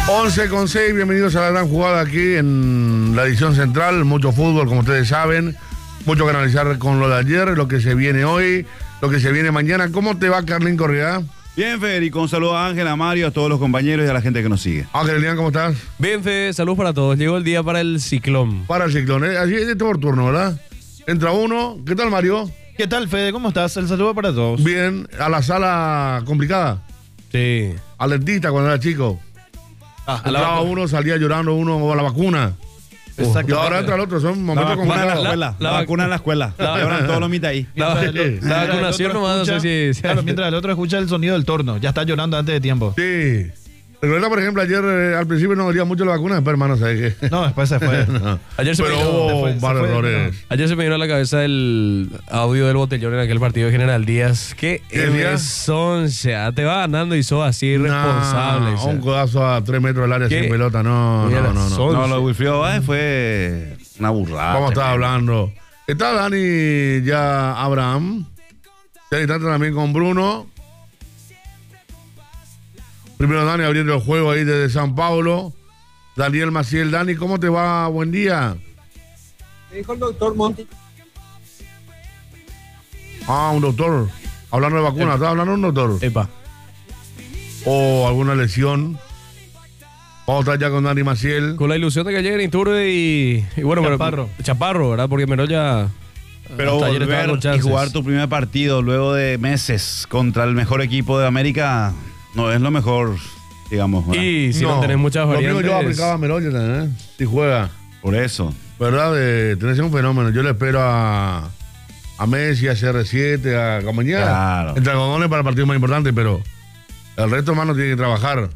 11:06, bienvenidos a la gran jugada aquí en la edición central. Mucho fútbol, como ustedes saben, mucho que analizar con lo de ayer, lo que se viene hoy, lo que se viene mañana. ¿Cómo te va, Carlín Correa? Bien, Federico, un saludo a Ángel, a Mario, a todos los compañeros y a la gente que nos sigue. Ángel, Elian, ¿cómo estás? Bien, Fede, saludos para todos. Llegó el día para el ciclón. Para el ciclón, así es por turno, ¿verdad? Entra uno. ¿Qué tal, Mario? ¿Qué tal, Fede? ¿Cómo estás? El saludo para todos. Bien, a la sala complicada. Sí. Al dentista cuando era chico. Entraba uno, salía llorando uno a la vacuna. Y ahora entra el otro, son momentos complicados. La vacuna en la escuela. Llevan todos los mitas ahí. La vacunación nomás, no sé si... Claro, mientras el otro escucha el sonido del torno. Ya está llorando antes de tiempo. Sí. Recuerda, por ejemplo, ayer al principio no dolía mucho la vacuna, después, hermano, ¿sabes qué? No, después se fue. No. Ayer se Pero me hubo vino, un par de errores. Ayer se me vino a la cabeza el audio del botellón en aquel partido de General Díaz. ¿Qué son? Ya te va ganando y sos así irresponsable. No, un codazo a 3 metros del área sin pelota, no. No, lo de Wilfrido Báez fue una burrada. ¿Cómo estás hablando? Está Dani ya Abraham. Ya está también con Bruno. Primero Dani abriendo el juego ahí desde San Paulo. Daniel Maciel. Dani, ¿cómo te va? Buen día. Me dijo el doctor Monti. Un doctor. Hablando de vacuna. ¿Estás hablando de un doctor? Epa. O alguna lesión. Vamos a estar ya con Dani Maciel. Con la ilusión de que lleguen Iturbe y bueno, Chaparro, ¿verdad? Porque Meroya... Pero volver y jugar tu primer partido luego de meses contra el mejor equipo de América no es lo mejor, digamos. ¿verdad? Y si no tenés muchas variantes... Lo mismo yo aplicaba a Meroya también, si juega. Por eso. ¿Verdad? Tenés un fenómeno. Yo le espero a Messi, a CR7, a Camañá. Claro. Entre algodones para partidos más importantes, pero el resto, hermano, tiene que trabajar.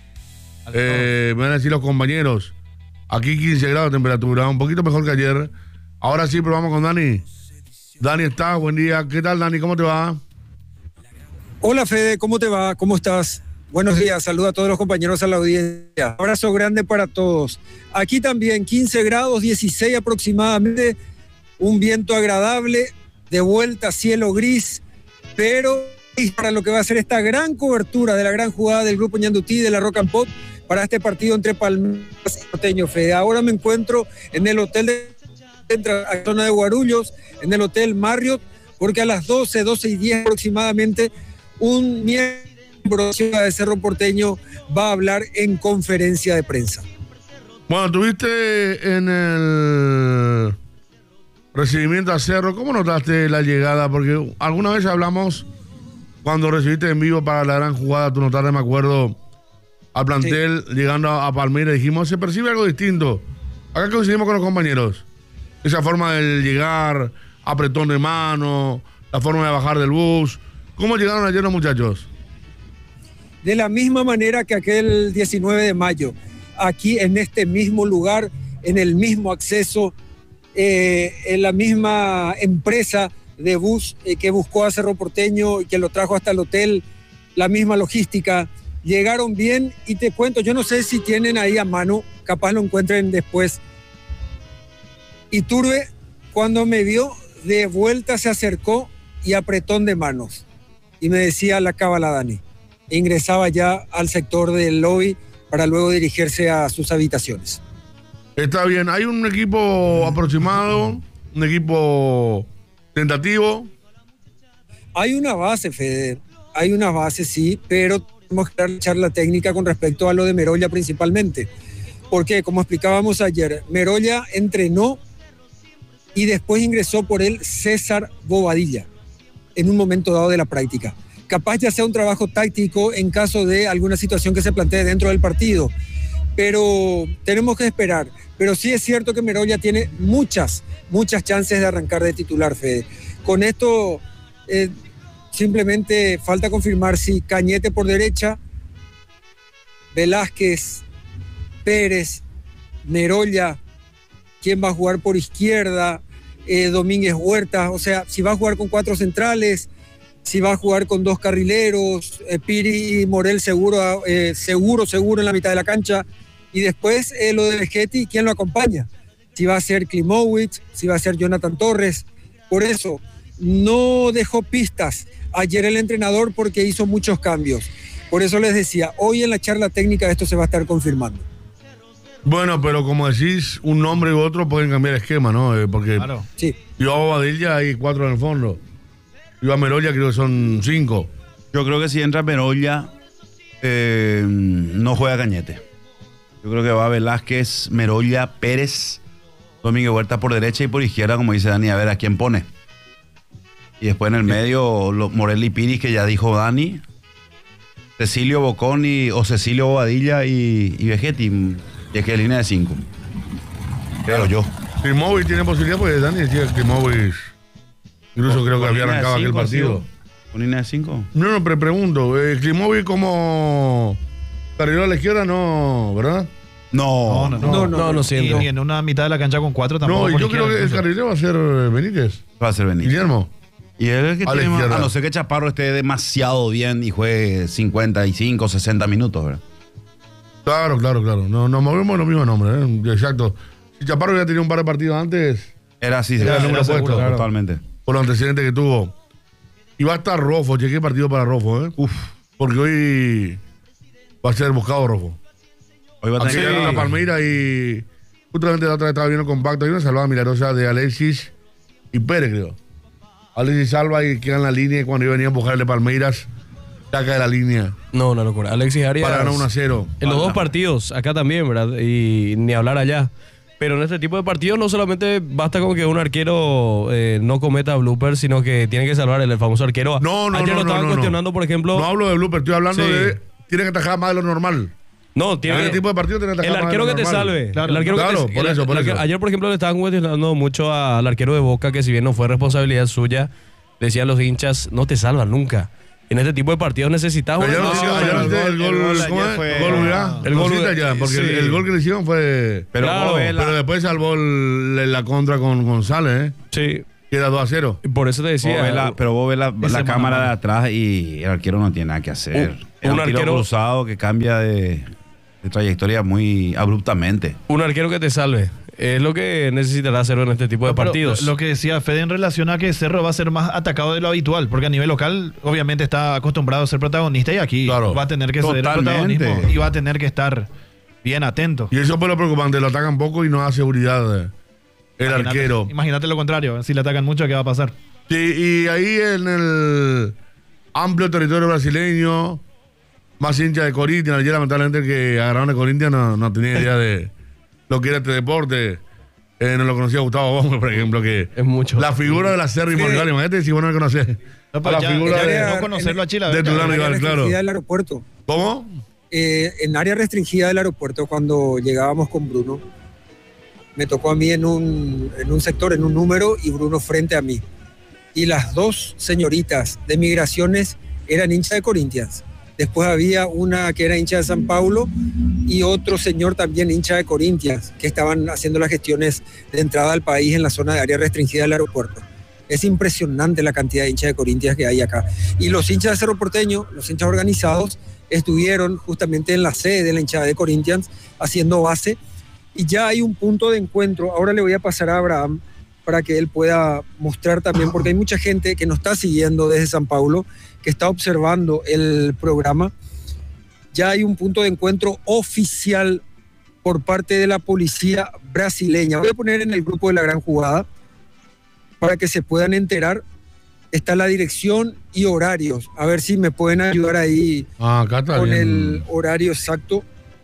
Me van a decir los compañeros. Aquí 15 grados de temperatura, un poquito mejor que ayer. Ahora sí, probamos con Dani. Dani está, buen día. ¿Qué tal, Dani? ¿Cómo te va? Hola, Fede, ¿cómo te va? ¿Cómo estás? Buenos días, saludo a todos los compañeros a la audiencia. Abrazo grande para todos. Aquí también 15 grados, 16 aproximadamente, un viento agradable, de vuelta cielo gris, pero para lo que va a ser esta gran cobertura de la gran jugada del Grupo Ñandutí de la Rock and Pop para este partido entre Palmeiras y Porteño, Fede. Ahora me encuentro en el hotel de la zona de Guarulhos, en el hotel Marriott, porque a las 12:10 aproximadamente un miembro de Cerro Porteño va a hablar en conferencia de prensa. Bueno, tuviste en el recibimiento a Cerro, ¿cómo notaste la llegada? Porque alguna vez hablamos cuando recibiste en vivo para la gran jugada, tú notaste, me acuerdo, al plantel llegando a Palmeiras, dijimos, se percibe algo distinto. Acá coincidimos con los compañeros. Esa forma de llegar, apretón de mano, la forma de bajar del bus. ¿Cómo llegaron ayer los muchachos? De la misma manera que aquel 19 de mayo, aquí en este mismo lugar, en el mismo acceso, en la misma empresa de bus que buscó a Cerro Porteño y que lo trajo hasta el hotel, la misma logística. Llegaron bien y te cuento, yo no sé si tienen ahí a mano, capaz lo encuentren después. Iturbe, cuando me vio, de vuelta se acercó y apretón de manos. Y me decía la cábala, Dani. E ingresaba ya al sector del lobby para luego dirigirse a sus habitaciones. Está bien, hay un equipo aproximado, un equipo tentativo. Hay una base, Fede, hay una base, sí, pero tenemos que dar la charla técnica con respecto a lo de Meroya principalmente. Porque, como explicábamos ayer, Meroya entrenó y después ingresó por él César Bobadilla en un momento dado de la práctica. Capaz ya sea un trabajo táctico en caso de alguna situación que se plantee dentro del partido, pero tenemos que esperar. Pero sí es cierto que Meroya tiene muchas chances de arrancar de titular, Fede. Con esto simplemente falta confirmar si Cañete por derecha, Velázquez, Pérez, Meroya, quién va a jugar por izquierda, Domínguez Huerta, o sea, si va a jugar con 4 centrales, si va a jugar con 2 carrileros, Piri y Morel seguro en la mitad de la cancha, y después lo de Vegetti, ¿quién lo acompaña? Si va a ser Klimowicz, si va a ser Jonathan Torres. Por eso, no dejó pistas ayer el entrenador porque hizo muchos cambios. Por eso les decía, hoy en la charla técnica esto se va a estar confirmando. Bueno, pero como decís, un nombre u otro pueden cambiar el esquema, ¿no? Porque Claro. Sí. yo a Bobadilla hay 4 en el fondo. Yo a Merolla creo que son 5. Yo creo que si entra Merolla, no juega Cañete. Yo creo que va Velázquez, Merolla, Pérez, Domínguez Huerta por derecha y por izquierda, como dice Dani, a ver a quién pone. Y después en el medio, Morelli Piris, que ya dijo Dani, Cecilio Bocconi o Cecilio Bobadilla y Vegetti. Y es que línea de 5. Creo yo. Klimovic tiene posibilidad, porque Dani decía que Klimovic incluso creo que había arrancado aquel partido. ¿Con línea de 5? No, pero pregunto, Klimovic como carrilero a la izquierda, no, ¿verdad? No siento. Ni en una mitad de la cancha con 4 tampoco. No, y yo creo que el carrilero va a ser Benítez. Va a ser Benítez. Guillermo. Y él es el que A la tiene más, izquierda. a no ser que Chaparro esté demasiado bien y juegue 55, 60 minutos, ¿verdad? Claro. No, nos movemos los mismos nombres, exacto. Si Chaparro hubiera tenido un par de partidos antes, Era así, Era el número puesto, claro. totalmente. por los antecedentes que tuvo. Y va a estar Rofo, chequé partido para Rofo, Uf. porque hoy va a ser buscado Rofo. Hoy va a Aquí tener ganó la Palmeira y justamente la otra vez estaba viendo compacto. Hay una salvada milagrosa de Alexis y Pérez, creo. Alexis salva y queda en la línea y cuando yo venía a empujarle Palmeiras, saca de la línea No, una locura. Alexis Arias. para ganar 1-0. En los dos partidos, acá también, ¿verdad? Y ni hablar allá. Pero en este tipo de partidos no solamente basta con que un arquero no cometa bloopers, sino que tiene que salvar el famoso arquero. No, Ayer lo estaban cuestionando, por ejemplo. No hablo de blooper, estoy hablando Sí. de. Tiene que atajar más de lo normal. No, tiene En este tipo de partidos tiene que atajar el más de arquero lo que te normal. salve. Claro, El arquero claro, que te- por el- eso, por el- eso. Ayer, por ejemplo, le estaban cuestionando mucho al arquero de Boca, que si bien no fue responsabilidad suya, decían los hinchas, no te salvan nunca. En este tipo de partidos necesitas una Ayer no, actuación. ayer el viste gol- el gol, el gol ¿cómo ayer es? fue- El gol, mirá. El gol- Cosita ya, porque sí. el gol que le hicieron fue. Pero Claro, vos ves Pero después salvó la contra con González, Sí, Queda 2-0. por eso te decía. pero vos ves la Ese cámara mano a de mano. atrás y el arquero no tiene nada que hacer. Es un un tiro arquero- cruzado que cambia de trayectoria muy abruptamente. Un arquero que te salve. Es lo que necesitará hacerlo en este tipo de Pero partidos. Lo que decía Fede en relación a que Cerro va a ser más atacado de lo habitual, porque a nivel local obviamente está acostumbrado a ser protagonista y aquí Claro. va a tener que ceder el Totalmente. protagonismo y va a tener que estar bien atento. Y eso fue lo preocupante, lo atacan poco y no da seguridad el Imagínate- arquero. Imagínate lo contrario, si le atacan mucho, ¿qué va a pasar? Sí, y ahí en el amplio territorio brasileño, más hincha de Corinthians, ayer lamentablemente el que agarraron de Corinthians no tenía idea de lo que era este deporte. No lo conocía Gustavo Gómez, por ejemplo, que Es mucho. la figura de la acérrimo rival, imagínate si vos no me conocés. No, A pero la ya, figura en de- área- no conocerlo a Chile. a ver, de ya- Tulano En área Igual, claro. restringida del aeropuerto. ¿Cómo? En área restringida del aeropuerto, cuando llegábamos con Bruno, me tocó a mí en un sector, en un número, y Bruno frente a mí. Y las dos señoritas de migraciones eran hinchas de Corinthians. Después había una que era hincha de San Paulo y otro señor también hincha de Corinthians, que estaban haciendo las gestiones de entrada al país en la zona de área restringida del aeropuerto. Es impresionante la cantidad de hinchas de Corinthians que hay acá. Y los hinchas de Cerro Porteño, los hinchas organizados, estuvieron justamente en la sede de la hinchada de Corinthians haciendo base y ya hay un punto de encuentro. Ahora le voy a pasar a Abraham para que él pueda mostrar también, porque hay mucha gente que nos está siguiendo desde San Paulo, que está observando el programa. Ya hay un punto de encuentro oficial por parte de la policía brasileña. Voy a poner en el grupo de La Gran Jugada para que se puedan enterar. Está la dirección y horarios. A ver si me pueden ayudar ahí Acá está con bien. el horario exacto.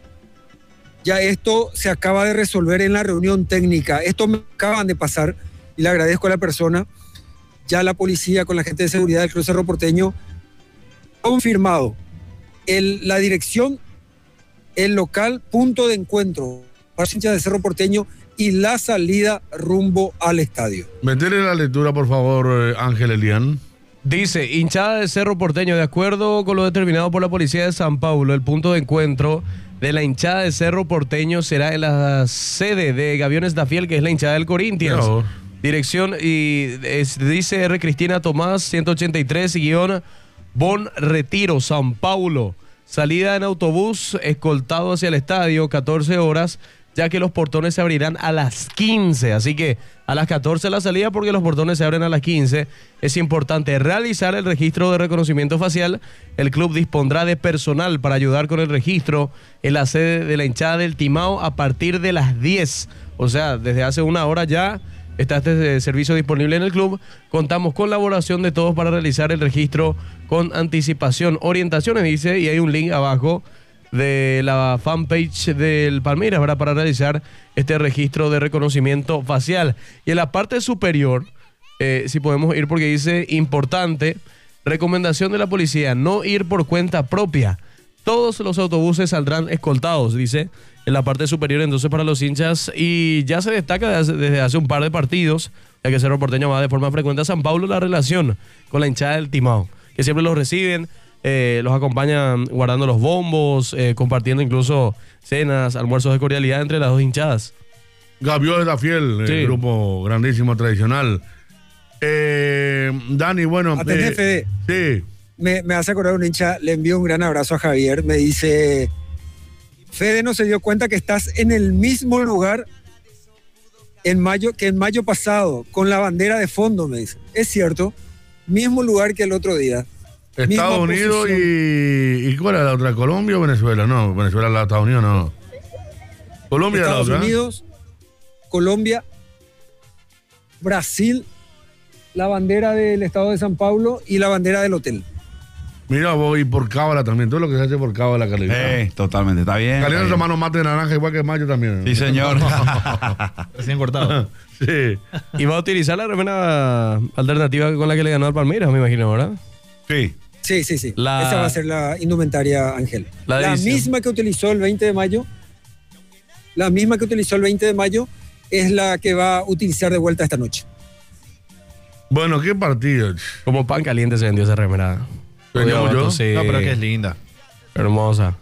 Ya esto se acaba de resolver en la reunión técnica. Esto me acaban de pasar y le agradezco a la persona. Ya la policía con la gente de seguridad del Club Cerro Porteño confirmado la dirección, el local, punto de encuentro para los hinchas de Cerro Porteño y la salida rumbo al estadio. Metele la lectura, por favor, Ángel Elian. Dice, hinchada de Cerro Porteño, de acuerdo con lo determinado por la policía de San Paulo, el punto de encuentro de la hinchada de Cerro Porteño será en la sede de Gaviones da Fiel, que es la hinchada del Corinthians. Bravo. Dirección, dice R. Cristina Tomás, 183, guión Bon Retiro, San Paulo. Salida en autobús, escoltado hacia el estadio, 14 horas. ya que los portones se abrirán a las 15. Así que a las 14 la salida porque los portones se abren a las 15. Es importante realizar el registro de reconocimiento facial. El club dispondrá de personal para ayudar con el registro en la sede de la hinchada del Timao a partir de las 10. O sea, desde hace una hora ya está este servicio disponible en el club. Contamos con la colaboración de todos para realizar el registro con anticipación. Orientaciones, dice, y hay un link abajo de la fanpage del Palmeiras, ¿verdad?, para realizar este registro de reconocimiento facial. Y en la parte superior, si podemos ir, porque dice importante, recomendación de la policía, no ir por cuenta propia. Todos los autobuses saldrán escoltados, dice, en la parte superior, entonces, para los hinchas. Y ya se destaca desde hace un par de partidos, ya que Cerro Porteño va de forma frecuente a San Pablo, la relación con la hinchada del Timao, que siempre los reciben, los acompañan guardando los bombos, compartiendo incluso cenas, almuerzos de cordialidad entre las dos hinchadas. Gaviones da Fiel, Sí. grupo grandísimo, tradicional. Dani, bueno. Atendé, Fede. Sí. Me hace acordar un hincha, le envío un gran abrazo a Javier, me dice, Fede no se dio cuenta que estás en el mismo lugar en mayo pasado, con la bandera de fondo, me dice. Es cierto, mismo lugar que el otro día. Estados Misma Unidos posición. ¿Y cuál era la otra? ¿Colombia o Venezuela? No, Venezuela al lado de Estados Unidos, no. Colombia era la Estados otra. Unidos, Colombia, Brasil, la bandera del estado de San Paulo y la bandera del hotel. Mira, voy por cábala también. Todo lo que se hace por cábala, Calidad. Totalmente, está bien. Calidad está se bien. mano mate de naranja igual que Mayo también. Sí, señor. Recién cortado. Sí. Y va a utilizar la remera alternativa con la que le ganó al Palmeiras, me imagino, ¿verdad? Sí. Sí. Esa va a ser la indumentaria, Ángel. La La edición. misma que utilizó el 20 de mayo. La misma que utilizó el 20 de mayo es la que va a utilizar de vuelta esta noche. Bueno, qué partido. Como pan caliente se vendió esa remera. ¿Vendió Oye, yo? sí, No, pero que es linda. hermosa.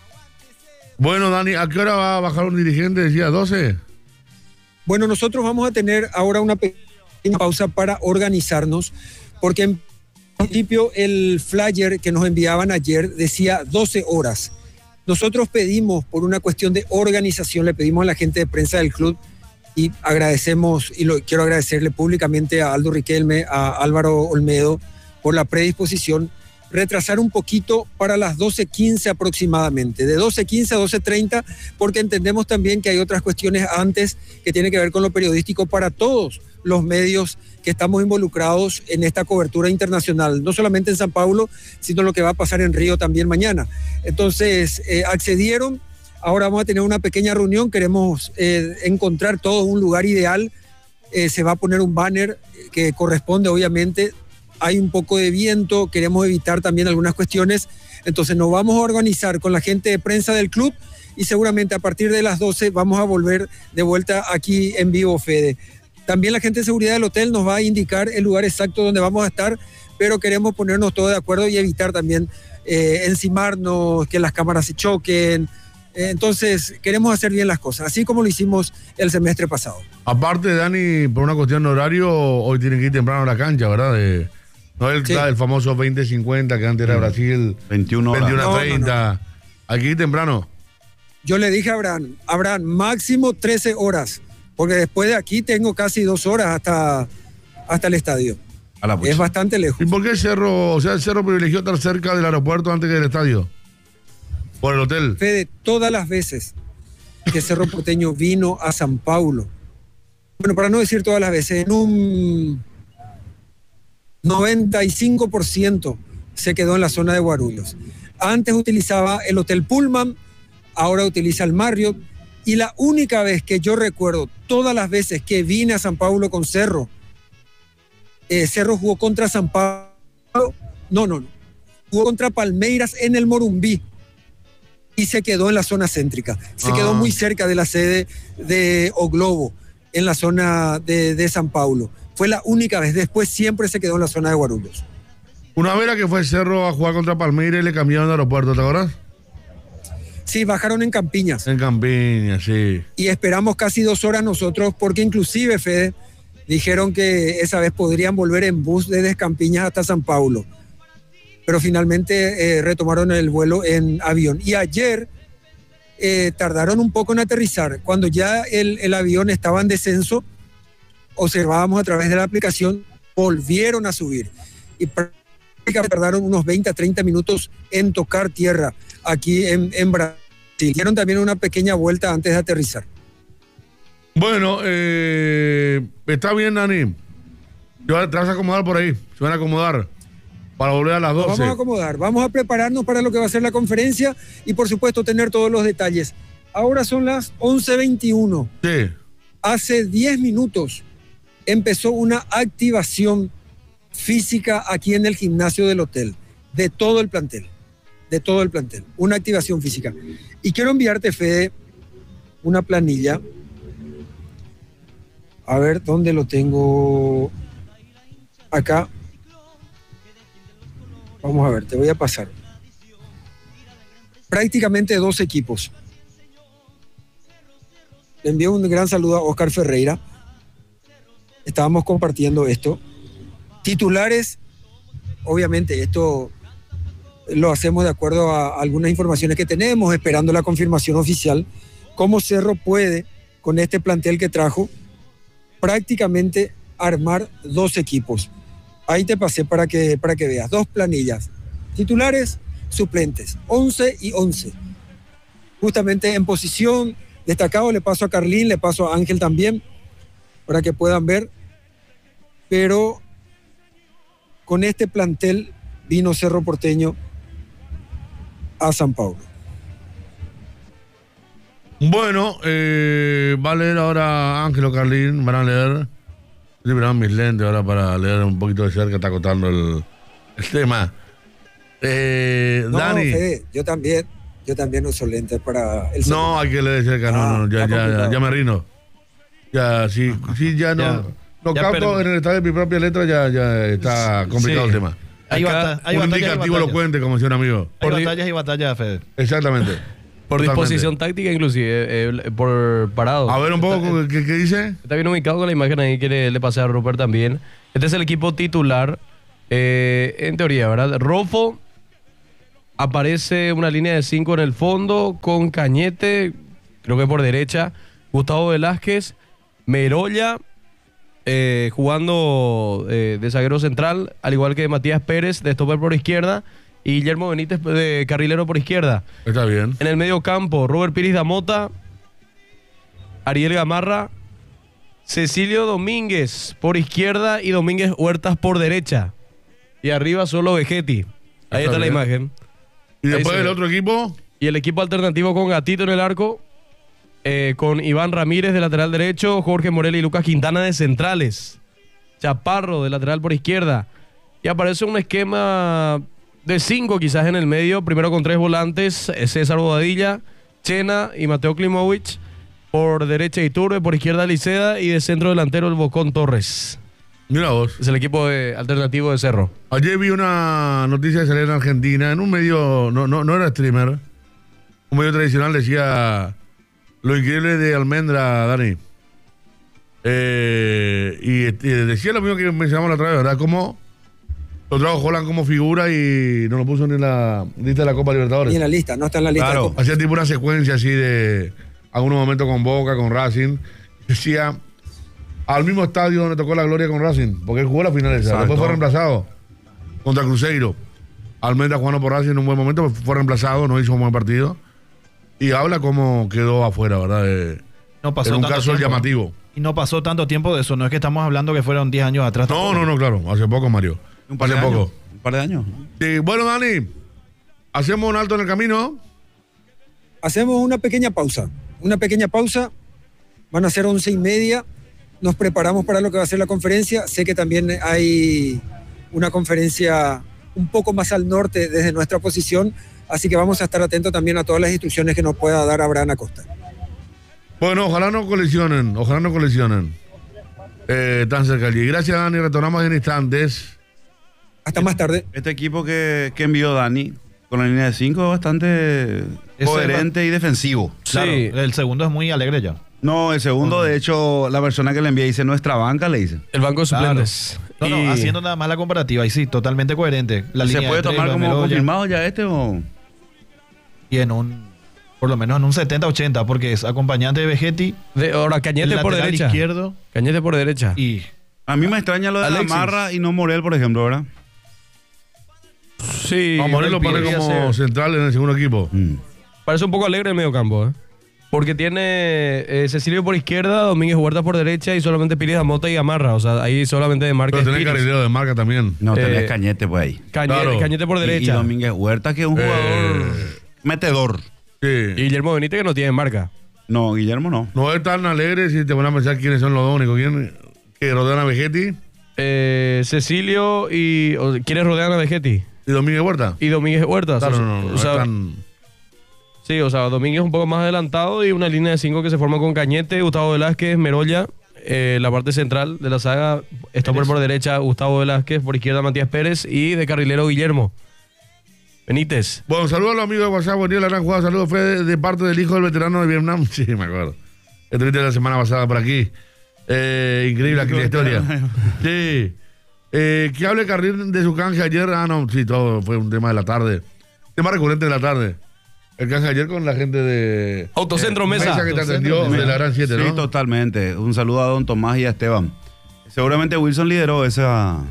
Bueno, Dani, ¿a qué hora va a bajar un dirigente? Decía 12. Bueno, nosotros vamos a tener ahora una pequeña pausa para organizarnos, porque en principio el flyer que nos enviaban ayer decía 12 horas. Nosotros pedimos, por una cuestión de organización, le pedimos a la gente de prensa del club, y agradecemos, quiero agradecerle públicamente a Aldo Riquelme, a Álvaro Olmedo, por la predisposición, retrasar un poquito para las 12:15 aproximadamente, de 12:15 a 12:30, porque entendemos también que hay otras cuestiones antes que tienen que ver con lo periodístico para todos los medios que estamos involucrados en esta cobertura internacional, no solamente en San Paulo, sino lo que va a pasar en Río también mañana. Entonces, accedieron. Ahora vamos a tener una pequeña reunión, queremos encontrar todo un lugar ideal. Se va a poner un banner que corresponde, obviamente. Hay un poco de viento, queremos evitar también algunas cuestiones. Entonces nos vamos a organizar con la gente de prensa del club y seguramente a partir de las 12 vamos a volver de vuelta aquí en vivo, Fede. También la gente de seguridad del hotel nos va a indicar el lugar exacto donde vamos a estar, pero queremos ponernos todos de acuerdo y evitar también encimarnos, que las cámaras se choquen. Entonces queremos hacer bien las cosas, así como lo hicimos el semestre pasado. Aparte, Dani, por una cuestión de horario, hoy tienen que ir temprano a la cancha, ¿verdad? No es Sí. el famoso 20-50 que antes era Brasil, 21 horas. 21-30. Aquí temprano. Yo le dije a Abraham, máximo 13 horas, porque después de aquí tengo casi 2 horas hasta el estadio. A la pucha. Es bastante lejos. ¿Y por qué el Cerro privilegió estar cerca del aeropuerto antes que del estadio? Por el hotel. Fede, todas las veces que Cerro Porteño vino a San Paulo, bueno, para no decir todas las veces, en un 95% se quedó en la zona de Guarulhos. Antes utilizaba el Hotel Pullman, ahora utiliza el Marriott, y la única vez que yo recuerdo, todas las veces que vine a San Paulo con Cerro, Cerro jugó contra San Paulo, no, jugó contra Palmeiras en el Morumbí, y se quedó en la zona céntrica. Se quedó muy cerca de la sede de O Globo, en la zona de San Paulo. Fue la única vez. Después siempre se quedó en la zona de Guarulhos. Una vez que fue el Cerro a jugar contra Palmeiras y le cambiaron de aeropuerto, ¿te acuerdas? Sí, bajaron en Campiñas. En Campiña, sí. Y esperamos casi 2 horas nosotros, porque inclusive, Fede, dijeron que esa vez podrían volver en bus desde Campiñas hasta San Paulo. Pero finalmente retomaron el vuelo en avión. Y ayer tardaron un poco en aterrizar. Cuando ya el avión estaba en descenso, observábamos a través de la aplicación, volvieron a subir. Y prácticamente tardaron unos 20 a 30 minutos en tocar tierra aquí en Brasil. Dieron también una pequeña vuelta antes de aterrizar. Bueno, está bien, Dani. Te vas a acomodar por ahí. Se van a acomodar para volver a las 12. Nos vamos a acomodar, vamos a prepararnos para lo que va a ser la conferencia y por supuesto tener todos los detalles. Ahora son las 11:21. Sí. Hace 10 minutos empezó una activación física aquí en el gimnasio del hotel, de todo el plantel, una activación física. Y quiero enviarte, Fede, una planilla. A ver, ¿dónde lo tengo? Acá. Vamos a ver, te voy a pasar. Prácticamente 2 equipos. Le envío un gran saludo a Oscar Ferreira. Estábamos compartiendo esto. Titulares, obviamente esto lo hacemos de acuerdo a algunas informaciones que tenemos, esperando la confirmación oficial. Cómo Cerro puede, con este plantel que trajo, prácticamente armar 2 equipos. Ahí te pasé para que veas. 2 planillas. Titulares, suplentes. 11 y 11. Justamente en posición destacado le paso a Carlín, le paso a Ángel también, para que puedan ver. Pero con este plantel vino Cerro Porteño a San Paulo. Bueno, va a leer ahora Ángel o Carlín, van a leer. Estoy mirando mis lentes ahora para leer un poquito de cerca, está acotando el tema. No, Dani. Fede, yo también uso lentes para el No, hay que leer de cerca, no, ya me rindo. Ya, sí, ya no. No ya capto en el estado de mi propia letra, ya está complicado Sí. el tema. Hay Un batallas y indicativo batallas. elocuente, como decía un amigo. Hay batallas y batallas, Fede. Exactamente. Por Totalmente. disposición táctica, inclusive, por parado. A ver un poco, ¿qué dice? Está bien ubicado con la imagen ahí que le pasé a Rupert también. Este es el equipo titular. En teoría, ¿verdad? Rofo, aparece una línea de 5 en el fondo con Cañete, creo que por derecha. Gustavo Velázquez, Merolla, jugando de zaguero central, al igual que Matías Pérez, de stopper por izquierda, y Guillermo Benítez de carrilero por izquierda. Está bien. En el medio campo, Robert Piris Damota, Ariel Gamarra, Cecilio Domínguez por izquierda y Domínguez Huertas por derecha. Y arriba solo Vegetti. Ahí está la bien. imagen. Y Ahí después se el ve. otro equipo, Y el equipo alternativo con Gatito en el arco, con Iván Ramírez de lateral derecho, Jorge Morel y Lucas Quintana de centrales, Chaparro de lateral por izquierda. Y aparece un esquema de 5 quizás en el medio, primero con 3 volantes, César Bobadilla, Chena y Mateo Klimovic. Por derecha Iturbe, por izquierda Liceda y de centro delantero el Bocón Torres. mira vos. Es el equipo alternativo de Cerro. Ayer vi una noticia de salir en Argentina, en un medio, no era streamer, un medio tradicional decía lo increíble de Almendra, Dani. Y decía lo mismo que mencionamos la otra vez, ¿verdad? Como lo trajo Holland como figura y no lo puso ni en la lista de la Copa Libertadores. Y en la lista, no está en la lista. Claro, hacía tipo una secuencia así de algunos momentos con Boca, con Racing. Decía, al mismo estadio donde tocó la gloria con Racing, porque él jugó la final esa. Exacto. Después fue reemplazado contra Cruzeiro. Almendra jugando por Racing en un buen momento, fue reemplazado, no hizo un buen partido. Y habla cómo quedó afuera, ¿verdad? No pasó en un tanto caso tiempo. llamativo. Y no pasó tanto tiempo de eso. No es que estamos hablando que fueron 10 años atrás. No, claro. Hace poco, Mario. Un par de Hace años. poco. Un par de años. Sí, bueno, Dani, hacemos un alto en el camino. Hacemos una pequeña pausa. Van a ser 11:30. Nos preparamos para lo que va a ser la conferencia. Sé que también hay una conferencia un poco más al norte desde nuestra posición. Así que vamos a estar atentos también a todas las instrucciones que nos pueda dar Abraham Acosta. Bueno, ojalá no colisionen. Tan cerca allí. Gracias, Dani. Retornamos en instantes. Hasta más tarde. Este equipo que envió Dani con la línea de 5 es bastante coherente y defensivo. Claro, Sí. el segundo es muy alegre ya. No, el segundo, de hecho, la persona que le envié dice nuestra banca, le dice. El banco de Claro. suplentes. No, Y- haciendo nada más la comparativa. Y sí, totalmente coherente. La ¿Se línea puede de tres, tomar lo de como Merolla, confirmado ya este o...? y en un Por lo menos en un 70-80, porque es acompañante de Vegetti, Ahora, el Cañete por lateral derecha. izquierdo Cañete por derecha. y A mí me extraña lo de Alexis. Gamarra y no Morel, por ejemplo, ¿verdad? Sí. A Morel lo pone podría como ser. central en el segundo equipo. Parece un poco alegre el medio campo, ¿eh? Porque tiene Cecilio por izquierda, Domínguez Huerta por derecha y solamente Pires Amota y Gamarra. O sea, ahí solamente de marca Pero es tenés Pires. carrilero de marca también. No, tenés Eh, Cañete pues ahí. Claro. Cañete por Y derecha. Domínguez Huerta, que es un jugador metedor. Sí. Y Guillermo Benítez que no tiene marca. No, Guillermo no. No es tan alegre si te van a pensar quiénes son los dos únicos. ¿Quién que rodean a Vegetti Cecilio y... ¿Quiénes rodean a Vegetti? y Domínguez Huerta? Y Domínguez Huerta. Claro, O sea, no o sea, es tan... Sí, o sea, Domínguez un poco más adelantado y una línea de 5 que se forma con Cañete, Gustavo Velázquez, Merolla, la parte central de la saga, Stopper por derecha, Gustavo Velázquez, por izquierda Matías Pérez y de carrilero Guillermo Benítez. Bueno, saludos a los amigos de WhatsApp. Buen día, la gran jugada. Saludos, Fede, de parte del hijo del veterano de Vietnam. Sí, me acuerdo. Estuviste la semana pasada por aquí. Increíble aquí la historia. Sí. Que hable Carril de su canje ayer. Ah, no, sí, todo fue un tema de la tarde. Tema recurrente de la tarde. El canje ayer con la gente de... Autocentro Mesa. que te atendió de la Gran 7, Sí, ¿no? totalmente. Un saludo a don Tomás y a Esteban. Seguramente Wilson lideró esa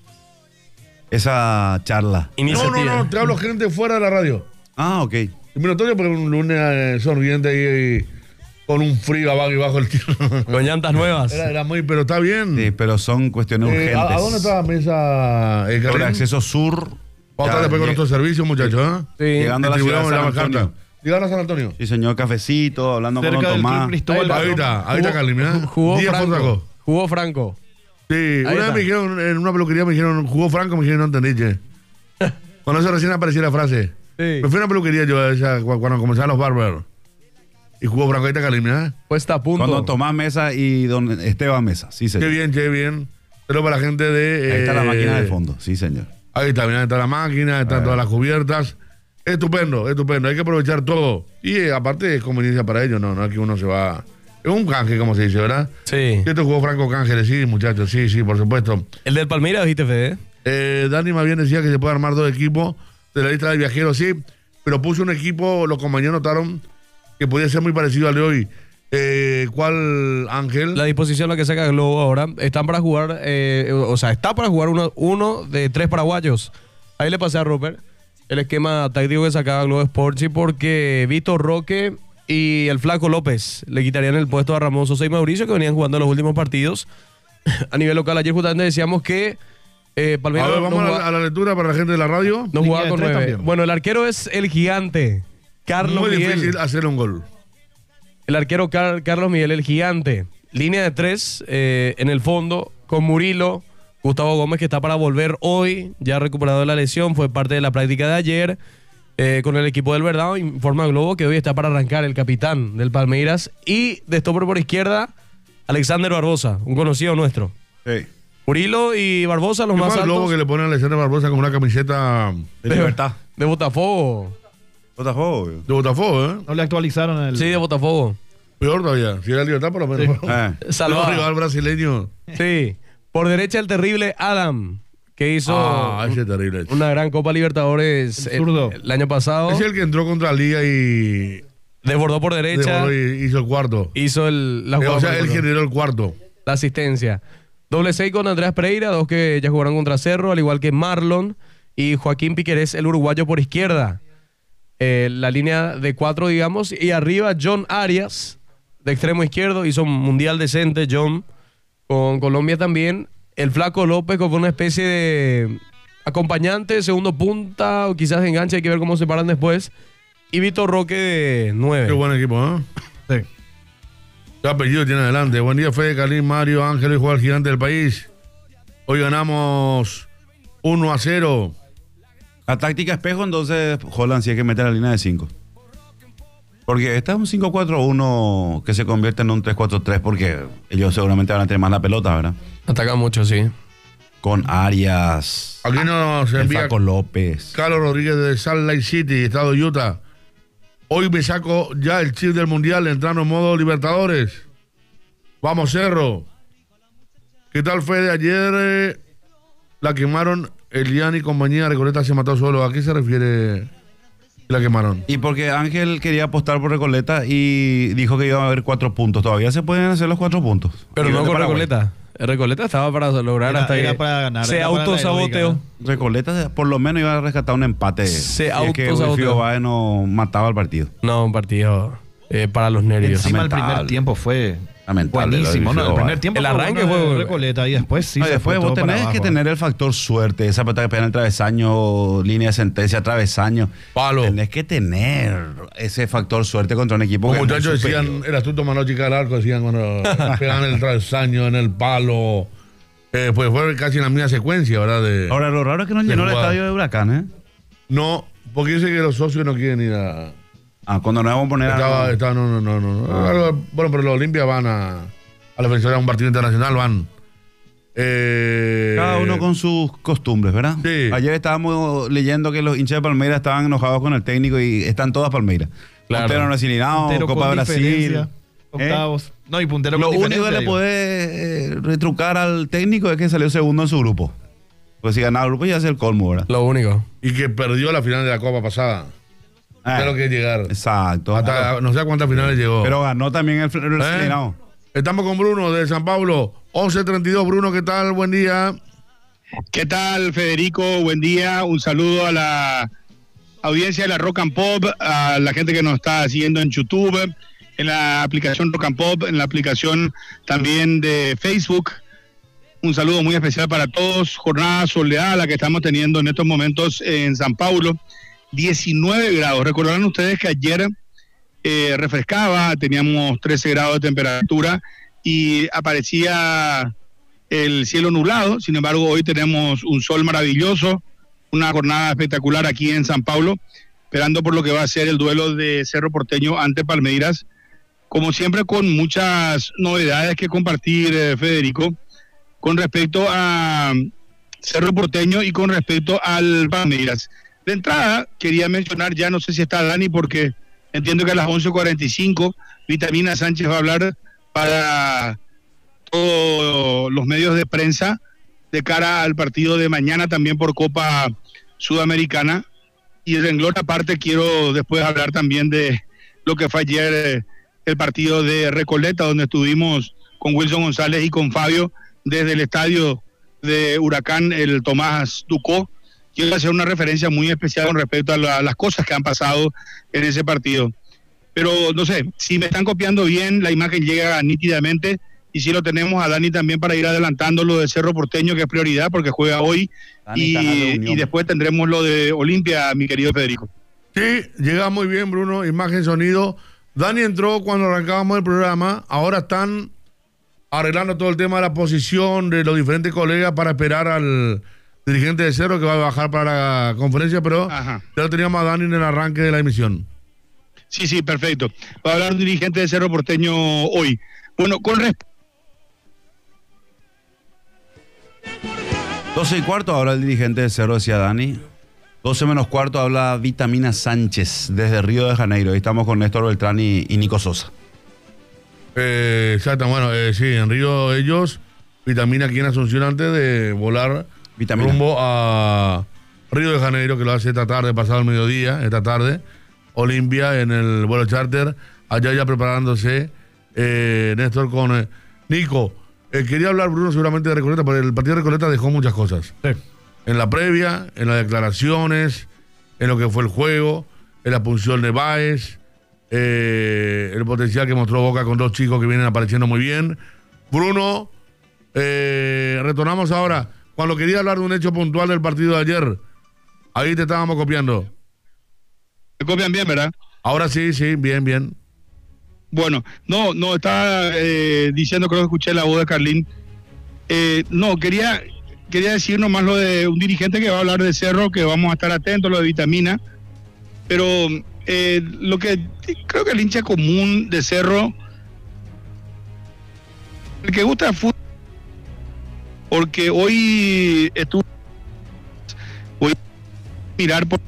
charla. Iniciativa. No, te hablo gente fuera de la radio. Ah, ok. Eliminatorio, pero un lunes sonriente ahí con un frío abajo y bajo el tiro. Con llantas nuevas. Era muy, pero está bien. Sí, pero son cuestiones urgentes. ¿A dónde está la mesa, Por Karim? acceso sur. Vamos a estar después con nuestro servicio, muchachos, ¿eh? Sí. Llegando a la ciudad de Distribuimos San la Antonio. carta. Llegaron a San Antonio. Sí, señor, cafecito, hablando con cerca don del Club Tomás. Cristóbal. Ahí está, Karim, ¿eh? Jugó Díaz Franco. Fonsaco. Jugó Franco. Sí, una está. vez me dijeron, en una peluquería me dijeron, jugó Franco, me dijeron, no entendí, che. Cuando eso recién apareció la frase. Sí. Me fui a una peluquería yo, cuando comenzaban los barbers. Y jugó Franco, ahí está Karim, ¿eh? Puesta a punto. Con don Tomás Mesa y don Esteban Mesa. Sí, Qué señor. bien, che, bien. Pero para la gente de... Ahí está la máquina de fondo. Sí, señor. Ahí está, mira, está la máquina, están todas las cubiertas. Estupendo. Hay que aprovechar todo. Y aparte es conveniencia para ellos, no es que uno se va... Es un canje, como se dice, ¿verdad? Sí. Esto jugó Franco Cángeles, sí, muchachos, sí, por supuesto. El del Palmeiras, ¿viste, Fede? Dani más bien decía que se puede armar dos equipos de la lista de viajeros, sí, pero puso un equipo, los compañeros notaron que podía ser muy parecido al de hoy. ¿Cuál, Ángel? La disposición a la que saca Globo ahora, están para jugar, está para jugar uno de 3 paraguayos. Ahí le pasé a Rupert el esquema táctico que sacaba Globo Sports porque Víctor Roque y el Flaco López le quitarían el puesto a Ramón Sosa y Mauricio, que venían jugando los últimos partidos. A nivel local, ayer justamente decíamos que A Palmeiras ver, vamos a la lectura para la gente de la radio. no Línea jugaba de con tres 9. también. Bueno, el arquero es el gigante, Carlos Muy Miguel. difícil hacer un gol. El arquero Carlos Miguel, el gigante. Línea de 3 en el fondo con Murilo. Gustavo Gómez, que está para volver hoy, ya recuperado de la lesión, fue parte de la práctica de ayer. Con el equipo del Verdado, informa Globo que hoy está para arrancar el capitán del Palmeiras. Y de stopper por izquierda, Alexander Barbosa, un conocido nuestro. Sí. Murilo y Barbosa, los ¿Qué más más Globo altos que le pone a Alexander Barbosa con una camiseta De libertad. de Botafogo. Botafogo. de Botafogo, ¿eh? No le actualizaron el... Sí, de Botafogo. Peor todavía. Si era Libertad, por lo menos. Salvado. Un rival brasileño. Sí. Por derecha, el terrible Adam, que hizo Ese es terrible. una gran Copa Libertadores El zurdo. el año pasado. Es el que entró contra Liga y Desbordó por derecha. hizo el cuarto. Hizo la O jugada sea, por él el gol. generó el cuarto. La asistencia. Doble 6 con Andrés Pereira, dos que ya jugaron contra Cerro, al igual que Marlon y Joaquín Piquerés, el uruguayo por izquierda. La línea de 4, digamos. Y arriba John Arias, de extremo izquierdo, hizo un mundial decente, John, con Colombia también. El Flaco López como una especie de acompañante, segundo punta o quizás de enganche, hay que ver cómo se paran después. Y Víctor Roque de 9. Qué buen equipo, ¿eh? Sí. ¿Qué apellido tiene adelante? Buen día, Fede, Calín, Mario, Ángel, y jugador gigante del país. Hoy ganamos 1-0. La táctica espejo, entonces, Holland sí hay que meter la línea de 5. Porque esta es un 5-4-1 que se convierte en un 3-4-3 porque ellos seguramente van a tener más la pelota, ¿verdad? Ataca mucho, sí. Con Arias, Aquí nos el envía Flaco López. Carlos Rodríguez de Salt Lake City, estado de Utah. Hoy me saco ya el chip del Mundial entrando en modo Libertadores. Vamos, Cerro. ¿Qué tal fue de ayer? La quemaron Elian y compañía. Recoleta se mató solo. ¿A qué se refiere? Y la quemaron. Y porque Ángel quería apostar por Recoleta y dijo que iba a haber 4 puntos. Todavía se pueden hacer los 4 puntos. Pero Nivel no de con Paraguay. Recoleta. El Recoleta estaba para lograr Era- hasta era que para ganar, se era para la autosaboteó. heroica, Recoleta por lo menos iba a rescatar un empate. Se si es que autosaboteó. Wilfrido Báez no mataba el partido. No, un partido para los nervios. Encima el Lamentable. primer tiempo fue Lamentable, buenísimo, lo de ¿no? El primer Wilfrido tiempo El arranque bueno fue- de Recoleta y después sí No, y se después fue vos todo para tenés que abajo. tener el factor suerte, esa pelota que pega en el travesaño, línea de sentencia, travesaño. Palo. Tenés que tener ese factor suerte contra un equipo Los que es muy muchachos superior. decían, el astuto Manochica del Arco, decían cuando pegan el travesaño, en el palo. Pues fue casi en la misma secuencia, ¿verdad? Ahora, lo raro es que no de llenó el jugada. estadio de Huracán, ¿eh? No, porque dice que los socios no quieren ir a... Cuando nos vamos a poner no. Bueno, pero los Olimpia van a la defensoría de un partido internacional, van. Cada uno con sus costumbres, ¿verdad? Sí. Ayer estábamos leyendo que los hinchas de Palmeiras estaban enojados con el técnico y están todas Palmeiras. Claro. Puntero no es eliminado, Puntero Copa con Brasil. diferencia, octavos. No, y puntero Lo con único que diferencia, le digo. puede retrucar al técnico es que salió segundo en su grupo. Pues si ganaba el grupo ya es el colmo, ¿verdad? Lo único. Y que perdió la final de la Copa pasada. Ah, Es lo que es llegar. Exacto. Hasta no sé a cuántas finales llegó. Pero ganó también el eliminado. Estamos con Bruno de San Pablo, 11:32. Bruno, ¿qué tal? Buen día. ¿Qué tal, Federico? Buen día. Un saludo a la audiencia de la Rock and Pop, a la gente que nos está siguiendo en YouTube, en la aplicación Rock and Pop, en la aplicación también de Facebook. Un saludo muy especial para todos. Jornada soleada la que estamos teniendo en estos momentos en San Paulo. 19 grados. Recordarán ustedes que ayer refrescaba, teníamos 13 grados de temperatura y aparecía el cielo nublado. Sin embargo, hoy tenemos un sol maravilloso, una jornada espectacular aquí en San Paulo, esperando por lo que va a ser el duelo de Cerro Porteño ante Palmeiras. Como siempre, con muchas novedades que compartir, Federico, con respecto a Cerro Porteño y con respecto al Palmeiras. De entrada, quería mencionar, ya no sé si está Dani, porque entiendo que a las 11:45 Vitamina Sánchez va a hablar para todos los medios de prensa de cara al partido de mañana también por Copa Sudamericana. Y el renglón aparte quiero después hablar también de lo que fue ayer el partido de Recoleta, donde estuvimos con Wilson González y con Fabio desde el estadio de Huracán, el Tomás Ducó. Quiero hacer una referencia muy especial con respecto a las cosas que han pasado en ese partido. Pero no sé, si me están copiando bien, la imagen llega nítidamente. Y si lo tenemos a Dani también para ir adelantando lo de Cerro Porteño, que es prioridad porque juega hoy. Dani está en la reunión. Y después tendremos lo de Olimpia, mi querido Federico. Sí, llega muy bien, Bruno. Imagen, sonido. Dani entró cuando arrancábamos el programa. Ahora están arreglando todo el tema de la posición de los diferentes colegas para esperar al dirigente de Cerro que va a bajar para la conferencia, pero Ajá. ya lo teníamos a Dani en el arranque de la emisión. Sí, perfecto. Va a hablar un dirigente de Cerro Porteño hoy. Bueno, con respecto 12:15 habla el dirigente de Cerro, decía Dani. 12:15 habla Vitamina Sánchez desde Río de Janeiro. Ahí estamos con Néstor Beltrán y Nico Sosa. Exacto, bueno, sí, en Río ellos, Vitamina aquí en Asunción antes de volar Vitamina. rumbo a Río de Janeiro, que lo hace esta tarde, pasado el mediodía, esta tarde. Olimpia en el vuelo charter, allá ya preparándose Néstor con Nico. Quería hablar, Bruno, seguramente de Recoleta, porque el partido de Recoleta dejó muchas cosas. Sí. En la previa, en las declaraciones, en lo que fue el juego, en la punción de Báez, el potencial que mostró Boca con dos chicos que vienen apareciendo muy bien. Bruno, retornamos ahora. Cuando quería hablar de un hecho puntual del partido de ayer, ahí te estábamos copiando. me copian bien, ¿verdad? Ahora sí, bien. Bueno, no, estaba diciendo, creo que escuché la voz de Carlín. No, quería decir nomás lo de un dirigente que va a hablar de Cerro, que vamos a estar atentos, lo de Vitamina. Pero lo que creo que el hincha común de Cerro, el que gusta el fútbol, porque hoy voy a mirar por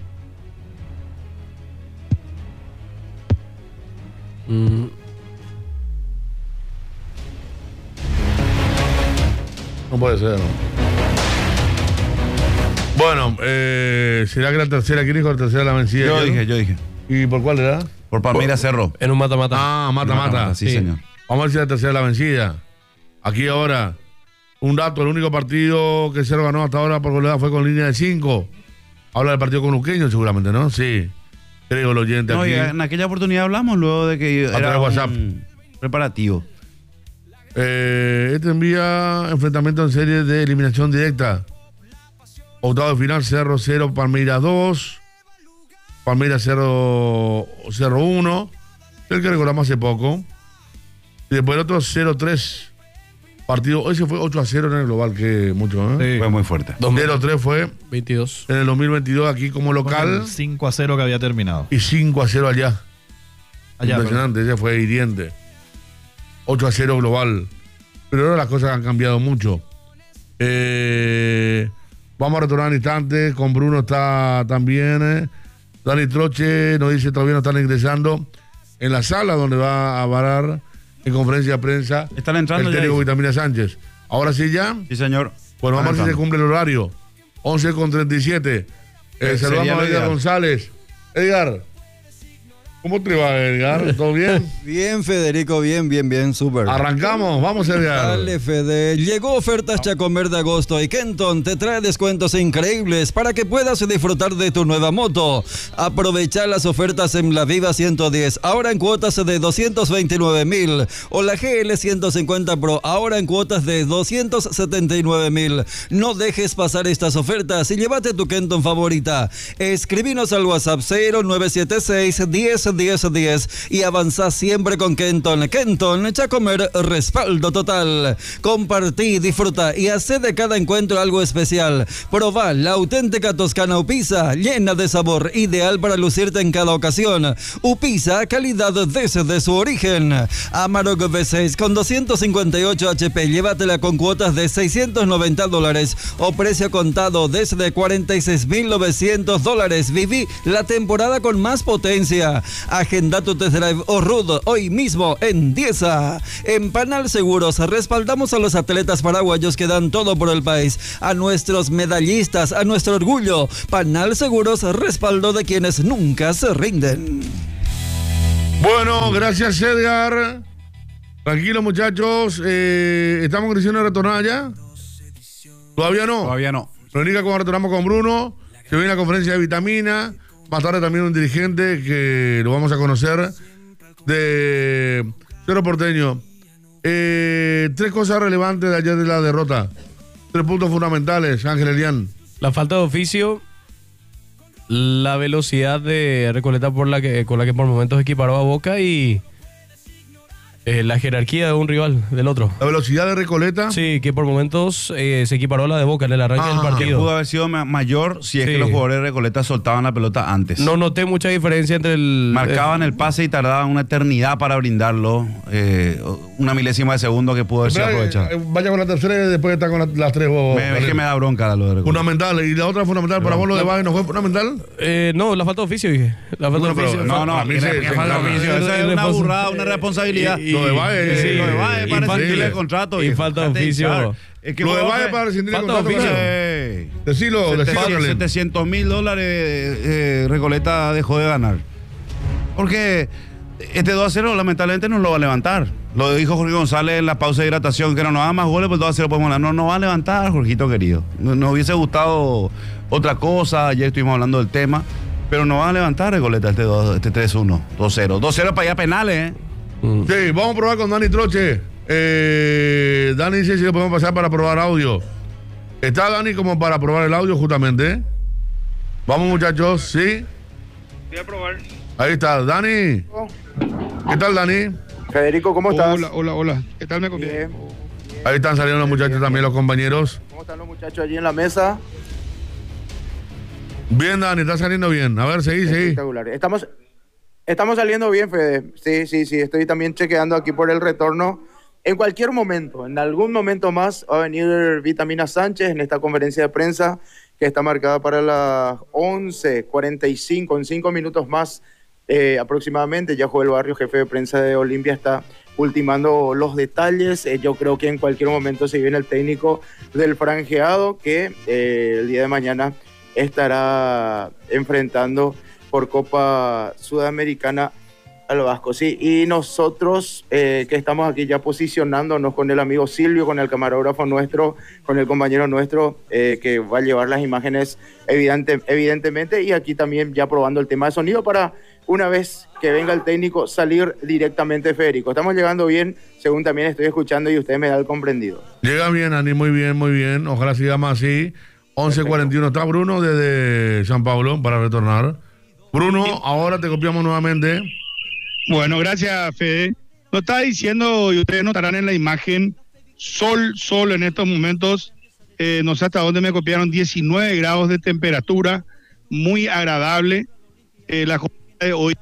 No puede ser, ¿no? Bueno, ¿será que la tercera? ¿Quién dijo la tercera la vencida? Yo dije. ¿Y por cuál era? Por Palmeiras Cerro. En un mata-mata. Ah, mata-mata. Sí, señor. Vamos a ver si la tercera la vencida. Aquí ahora, un dato, el único partido que Cerro ganó hasta ahora por goleada fue con línea de 5. Habla del partido con Luqueño seguramente, ¿no? Sí. Creo el oyente No, aquí. y en aquella oportunidad hablamos luego de que través era de WhatsApp. un preparativo. Este envía enfrentamiento en serie de eliminación directa. Octavo de final, Cerro 0, Palmeiras 2. Palmeiras 0, 1. El que recordamos hace poco. Y después el otro 0-3. Partido, ese fue 8-0 en el global, que mucho, ¿eh? Sí. Fue muy fuerte. 0-3 fue 22. en el 2022 aquí como local 5-0 que había terminado. y 5-0 allá. Allá, Impresionante, ese fue hiriente. 8-0 global. Pero ahora las cosas han cambiado mucho. Vamos a retornar al instante. Con Bruno está también. Dani Troche nos dice todavía no están ingresando en la sala donde va a varar en conferencia de prensa Están entrando el ya. técnico Vitamina Sánchez. Ahora sí ya. Sí, señor. Bueno, vamos a ver si se Están cumple el horario. 11:37. Sería Saludamos lo a Edgar ideal. González. Edgar, ¿cómo te va, Edgar? ¿Todo bien? Bien, Federico, bien, súper. Arrancamos, vamos, Edgar. Dale, Fede. Llegó ofertas Chacomer de agosto y Kenton te trae descuentos increíbles para que puedas disfrutar de tu nueva moto. Aprovecha las ofertas en la Viva 110, ahora en cuotas de 229,000. O la GL 150 Pro, ahora en cuotas de 279,000. No dejes pasar estas ofertas y llévate tu Kenton favorita. Escribinos al WhatsApp 0976 10 y avanza siempre con Kenton. Kenton, Chacomer, respaldo total. Compartí, disfruta y hace de cada encuentro algo especial. Probá la auténtica Toscana Upisa, llena de sabor, ideal para lucirte en cada ocasión. Upisa, calidad desde su origen. Amarok V6 con 258 HP, llévatela con cuotas de $690 o precio contado desde $46,900. Viví la temporada con más potencia. Agenda tu test drive o RUD hoy mismo en Dieza. En Panal Seguros respaldamos a los atletas paraguayos que dan todo por el país, a nuestros medallistas, a nuestro orgullo. Panal Seguros, respaldo de quienes nunca se rinden. Bueno, gracias, Edgar. Tranquilos, muchachos. ¿Estamos en condiciones de retornar ya? ¿Todavía no? Todavía no. Nos indica cómo retornamos con Bruno. Se viene la conferencia de Vitamina. Más tarde también un dirigente que lo vamos a conocer de Cerro Porteño. 3 cosas relevantes de ayer de la derrota. 3 puntos fundamentales, Ángel Elián. La falta de oficio, la velocidad de Recoleta con la que por momentos equiparó a Boca y la jerarquía de un rival del otro. La velocidad de Recoleta. Sí, que por momentos se equiparó a la de Boca en el arranque del Que partido. pudo haber sido mayor si es Sí. que los jugadores de Recoleta soltaban la pelota antes. No noté mucha diferencia entre el... Marcaban el pase y tardaban una eternidad para brindarlo. Una milésima de segundo que pudo haber sido aprovechado. Vaya con la tercera y después está con las 3. Es que me da bronca lo de Recoleta. Fundamental. ¿Y la otra fundamental para vos, lo de Valle, no fue fundamental? no, la falta de oficio, dije. La falta de Bueno, oficio. pero No, a mí que se falta encarna. oficio. Esa es una burrada, una responsabilidad. Lo de Valle, Lo de Valle para infantil. rescindir el contrato. Y viejo. falta de Déjate oficio. hinchar. Es que Lo de vos- Valle para rescindir el falta de contrato. oficio. Decilo, Carlen. $700,000 Recoleta dejó de ganar. Porque este 2-0 lamentablemente no lo va a levantar. Lo dijo Jorge González en la pausa de hidratación, que no nos da más goles, pues 2-0 podemos ganar. No nos va a levantar, Jorgito querido. Nos hubiese gustado otra cosa, ayer estuvimos hablando del tema, pero no va a levantar Recoleta este 3-1, 2-0. 2-0 para allá penales, ¿eh? Sí, vamos a probar con Dani Troche. Dani dice si le podemos pasar para probar audio. ¿Está Dani como para probar el audio justamente? Vamos, muchachos, ¿sí? Voy a probar. Ahí está, Dani. ¿Qué tal, Dani? Federico, ¿cómo estás? Hola. ¿Qué tal me conviene? Bien. Ahí están saliendo los muchachos también, los compañeros. ¿Cómo están los muchachos allí en la mesa? Bien, Dani, está saliendo bien. A ver, seguí. Espectacular. Estamos saliendo bien, Fede. Sí. Estoy también chequeando aquí por el retorno. En cualquier momento, en algún momento más, va a venir Vitamina Sánchez en esta conferencia de prensa que está marcada para las 11:45, en 5 minutos más aproximadamente. Ya Joel Barrio, jefe de prensa de Olimpia, está ultimando los detalles. Yo creo que en cualquier momento se viene el técnico del franjeado que el día de mañana estará enfrentando por Copa Sudamericana al Vasco, sí. Y nosotros que estamos aquí ya posicionándonos con el amigo Silvio, con el camarógrafo nuestro, con el compañero nuestro que va a llevar las imágenes evidentemente, y aquí también ya probando el tema de sonido para una vez que venga el técnico salir directamente, Federico. Estamos llegando bien, según también estoy escuchando y usted me da el comprendido. Llega bien, Ani, muy bien, muy bien. Ojalá sigamos así. 11:41 está Bruno desde San Pablo para retornar. Bruno, ahora te copiamos nuevamente. Bueno, gracias, Fede. Nos está diciendo, y ustedes notarán en la imagen, sol en estos momentos. No sé hasta dónde me copiaron, 19 grados de temperatura, muy agradable. La jornada de hoy.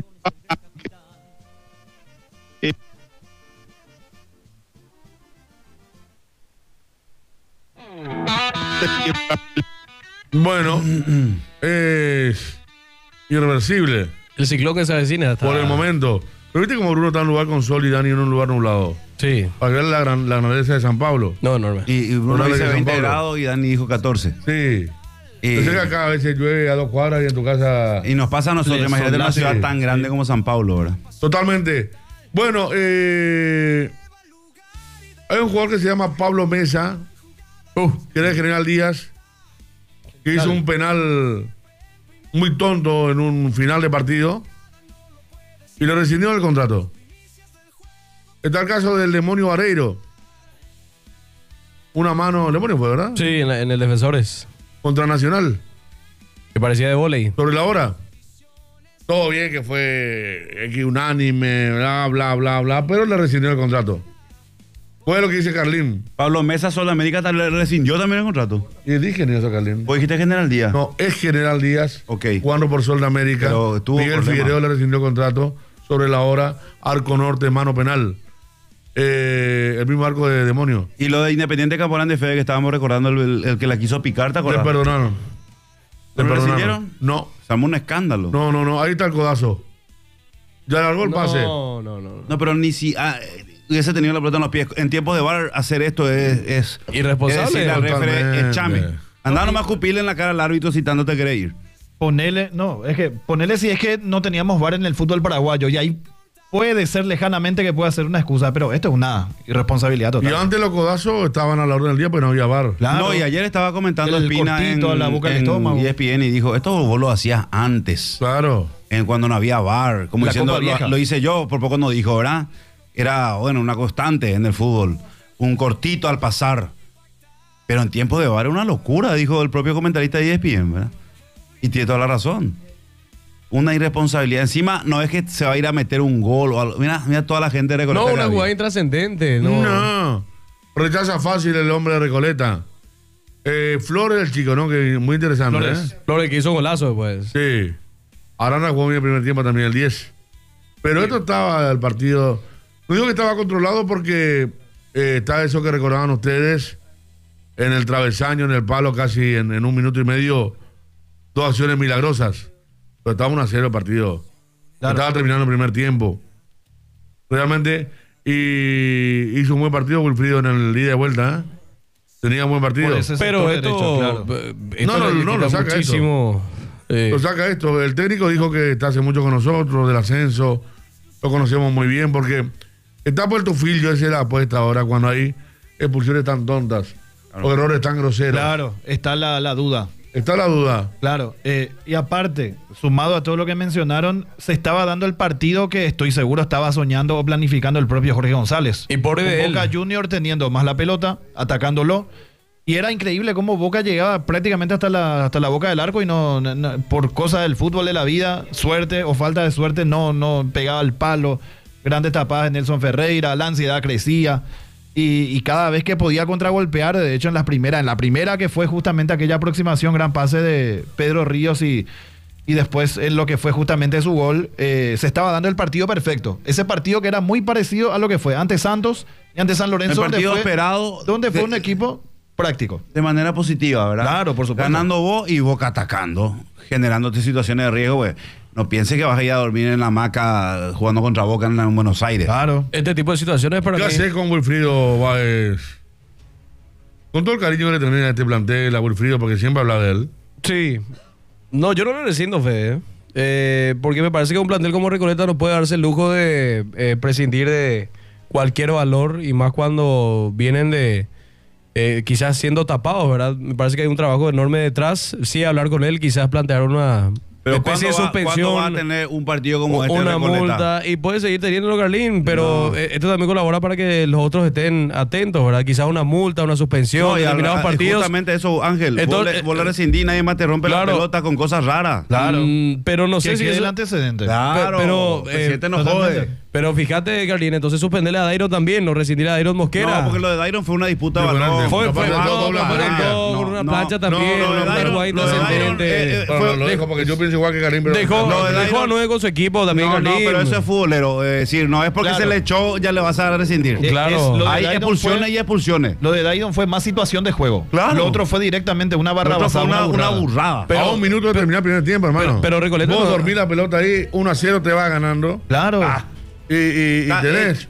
Bueno, es irreversible. El ciclón que se avecina está... Por el momento. Pero viste como Bruno está en un lugar con sol y Dani en un lugar nublado. Sí. Para ver la grandeza de San Pablo. No, enorme. Y Bruno Una dice de San 20 Pablo. grados y Dani dijo 14. Sí. Yo sé que acá a veces llueve a 2 cuadras y en tu casa... Y nos pasa a nosotros, imagínate una ciudad sí, tan grande como San Pablo, ¿verdad? Totalmente. Bueno, hay un jugador que se llama Pablo Mesa, que era de General Díaz, que hizo un penal muy tonto en un final de partido y le rescindió el contrato. Está el caso del Demonio Vareiro. Una mano, el Demonio fue, ¿verdad? Sí, en el Defensores. Contra Nacional. Que parecía de vóley. Sobre la hora. Todo bien que fue unánime, bla, bla, bla, bla, pero le rescindió el contrato. Fue lo que dice Carlín. Pablo Mesa, Sudamérica, le rescindió también el contrato. Y dije ni eso, Carlín. ¿O dijiste General Díaz? No, es General Díaz. Ok. Jugando por Sol de América. Pero tuvo Miguel problema. Figueroa le rescindió contrato. Sobre la hora, Arco Norte, mano penal. El mismo arco de Demonio. Y lo de Independiente Caporán de Fede que estábamos recordando, el que la quiso picar, ¿te Te acuerdas? perdonaron. ¿No lo rescindieron? No, Se armó un escándalo. no, ahí está el codazo. Ya largó el pase. No, pero ni si hubiese tenido la pelota en los pies. En tiempos de VAR, hacer esto es Irresponsable. Es decirle al refere, Totalmente. es chame. Andá nomás a cupirle en la cara al árbitro si tanto te quiere ir. Ponele si es que no teníamos VAR en el fútbol paraguayo y ahí puede ser lejanamente que pueda ser una excusa, pero esto es una irresponsabilidad Y total. antes los codazos estaban a la orden del día, pero no había VAR. Claro. No, y ayer estaba comentando El Espina cortito a la boca del en estómago. ESPN y dijo, esto vos lo hacías antes, Claro. cuando no había VAR. Como La diciendo, Copa Vieja. lo hice yo, por poco no dijo, ¿verdad? Era, bueno, una constante en el fútbol. Un cortito al pasar. Pero en tiempos de VAR es una locura, dijo el propio comentarista de ESPN, ¿verdad? Y tiene toda la razón. Una irresponsabilidad. Encima, no es que se va a ir a meter un gol o algo. Mira toda la gente de Recoleta. No, que una había. jugada intrascendente. No. Rechaza fácil el hombre de Recoleta. Flores, el chico, ¿no? Que muy interesante, Flores. Flores que hizo golazo después. Sí. Arana jugó bien el primer tiempo también, el 10. Pero esto estaba el partido. No digo que estaba controlado porque está eso que recordaban ustedes en el travesaño, en el palo, casi en 1 minuto y medio. 2 acciones milagrosas. Pero estaba 1-0 el partido. Claro. Estaba terminando el primer tiempo. Realmente. Y hizo un buen partido Wilfrido en el ida de vuelta, ¿eh? Tenía un buen partido. Por ese Pero sector esto, derecho, claro. esto No, le lo quita saca muchísimo. Lo saca esto. El técnico dijo que está hace mucho con nosotros, del ascenso. Lo conocemos muy bien porque está Puerto Filio, esa es la apuesta ahora cuando hay expulsiones tan tontas o errores tan groseros. Claro, está la duda. Está la duda. Claro, y aparte, sumado a todo lo que mencionaron, se estaba dando el partido que estoy seguro estaba soñando o planificando el propio Jorge González. Y pobre de Con Boca él. Junior teniendo más la pelota, atacándolo. Y era increíble cómo Boca llegaba prácticamente hasta la boca del arco y no, por cosa del fútbol de la vida, suerte o falta de suerte, no pegaba el palo. Grandes tapadas de Nelson Ferreira, la ansiedad crecía. Y cada vez que podía contragolpear, de hecho en la primera que fue justamente aquella aproximación, gran pase de Pedro Ríos y después en lo que fue justamente su gol, se estaba dando el partido perfecto. Ese partido que era muy parecido a lo que fue ante Santos y ante San Lorenzo. El partido donde fue, esperado donde fue de- un equipo práctico. De manera positiva, ¿verdad? Claro, por supuesto. Ganando vos y Boca atacando, generándote situaciones de riesgo, güey. No pienses que vas a ir a dormir en la hamaca jugando contra Boca en Buenos Aires. Claro. Este tipo de situaciones para ¿Qué mí. haces con Wilfrido Báez? Con todo el cariño que le tenía a este plantel, a Wilfrido, porque siempre habla de él. Sí. No, yo no le rescindo, Fede. Porque me parece que un plantel como Recoleta no puede darse el lujo de prescindir de cualquier valor y más cuando vienen de quizás siendo tapados, ¿verdad? Me parece que hay un trabajo enorme detrás. Sí, hablar con él, quizás plantear una Pero especie de suspensión, ¿cuándo va a tener un partido como este? una Recoleta? multa y puede seguir teniéndolo, Carlín, pero esto también colabora para que los otros estén atentos, ¿verdad? Quizás una multa, una suspensión, No, y determinados partidos. justamente eso, Ángel. Entonces, Vos le rescindís, nadie más te rompe la claro. pelota con cosas raras. Claro. Pero no sé Que si quede eso- el antecedente. Claro, pero, el presidente no totalmente. jode. Pero fíjate, Carlín, entonces suspenderle a Dairo también, no rescindir a Dairo Mosquera. No, porque lo de Dairon fue una disputa de Sí, balón. fue- Fue No, todo, no, fue no, todo, no, con una no, plancha no, también, lo de una Dairon- jugada lo de Dairon, intrascendente. Bueno, lo dijo porque yo pienso igual que Karim, pero Dejó, lo de dejó a Dairon- 9 con su equipo también, No, Carlín. pero eso es futbolero. Es decir, no es porque Claro. se le echó, ya le vas a rescindir. Claro. Lo de Hay Dairon expulsiones fue- y expulsiones. Lo de Daidon fue más situación de juego. Claro. Lo otro fue directamente una barra Lo otro fue basada, una burrada. Pero- a un minuto de terminar el primer tiempo, hermano. pero Recoleta Vos no- dormís la pelota ahí, 1-0 te va ganando. Claro. Y Está tenés.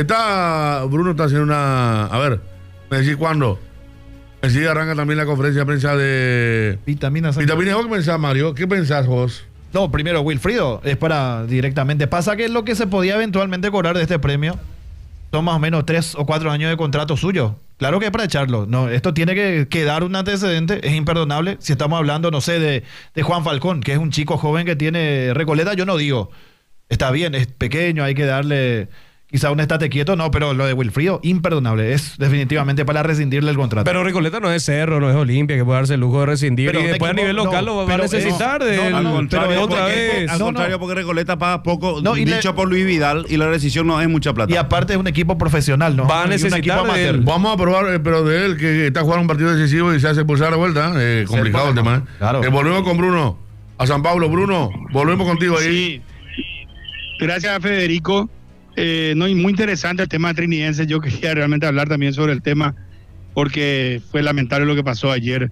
Bruno está haciendo una. A ver, me decís cuándo. Me decís arranca también la conferencia de prensa de. Vitaminas. Vitamina, ¿vos qué pensás, Mario? ¿Qué pensás vos? No, primero Wilfrido, es para directamente. Pasa que lo que se podía eventualmente cobrar de este premio son más o menos 3 o 4 años de contrato suyo. Claro que es para echarlo. No, esto tiene que quedar un antecedente, es imperdonable. Si estamos hablando, no sé, de Juan Falcón, que es un chico joven que tiene Recoleta, yo no digo, está bien, es pequeño, hay que darle quizá un estate quieto, no, pero lo de Wilfrido, imperdonable. Es definitivamente para rescindirle el contrato. Pero Recoleta no es Cerro, no es Olimpia, que puede darse el lujo de rescindir. Pero y un después a equipo- nivel local no, lo va a pero necesitar es- de no, no, Al no, contrario, pero otra porque- vez. al No, contrario, no. porque Recoleta paga poco, No, y dicho le- por Luis Vidal, y la rescisión no es mucha plata. Y aparte es un equipo profesional, ¿no? Va a Y un necesitar equipo de amateur. él. Vamos a probar, pero de él que está jugando un partido decisivo y se hace expulsar de vuelta. Complicado el tema. Claro. Volvemos con Bruno. A San Pablo, Bruno. Volvemos contigo ahí. Sí. Gracias, Federico. No, y muy interesante el tema trinidense. Yo quería realmente hablar también sobre el tema porque fue lamentable lo que pasó ayer.